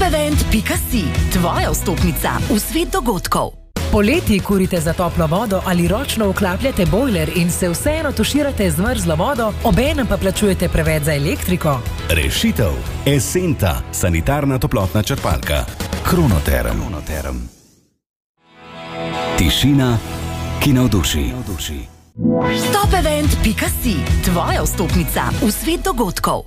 Topevent.si, tvoja vstopnica v svet dogodkov. Poleti kurite za toplo vodo ali ročno vklapljate bojler in se vseeno tuširate z mrzlo vodo, obenem pa plačujete preveč za elektriko? Rešitev. Esenta, sanitarna toplotna črpalka. Kronoterm. Tišina, ki navduši. Topevent.si, tvoja vstopnica v svet dogodkov.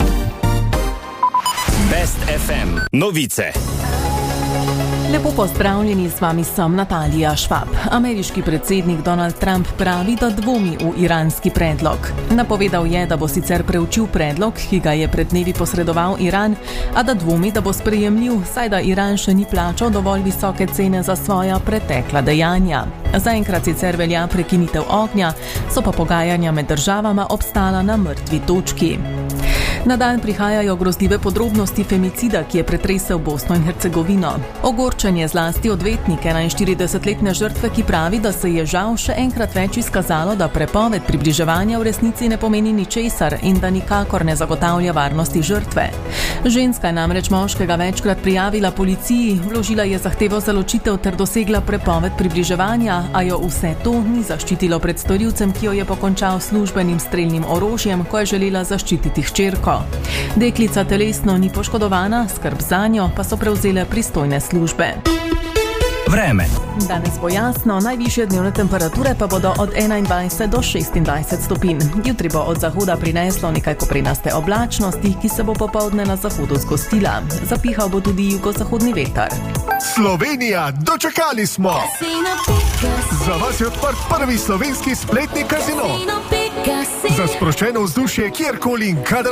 Best FM novice. Lepo pozdravljeni, z vami sem Natalija Švab. Ameriški predsednik Donald Trump pravi, da dvomi v iranski predlog. Napovedal je, da bo sicer preučil predlog, ki ga je pred dnevi posredoval Iran, a da dvomi, da bo sprejemljiv, saj da Iran še ni plačal dovolj visoke cene za svoja pretekla dejanja. Zaenkrat sicer velja prekinitev ognja, so pa pogajanja med državama obstala na mrtvi točki. Na dan prihajajo grozljive podrobnosti femicida, ki je pretresel Bosno in Hercegovino. Ogorčen je zlasti odvetnik 41-letne žrtve, ki pravi, da se je žal še enkrat več izkazalo, da prepoved približevanja v resnici ne pomeni ničesar in da nikakor ne zagotavlja varnosti žrtve. Ženska je namreč moškega večkrat prijavila policiji, vložila je zahtevo za ločitev ter dosegla prepoved približevanja, a jo vse to ni zaščitilo pred storilcem, ki jo je pokončal službenim strelnim orožjem, ko je želela zaščititi hčerko. Deklica telesno ni poškodovana, skrb zanjo pa so prevzele pristojne službe. Vreme. Danes bo jasno, najvišje dnevne temperature pa bodo od 21 do 26 stopinj. Jutri bo od zahoda prineslo nekaj koprenaste oblačnosti, ki se bo popoldne na zahodu zgostila. Zapihal bo tudi jugozahodni veter. Slovenija, dočakali smo! Za vas je odprt prvi slovenski spletni kazino. Za sproščeno vzdušje kjerkoli in kadar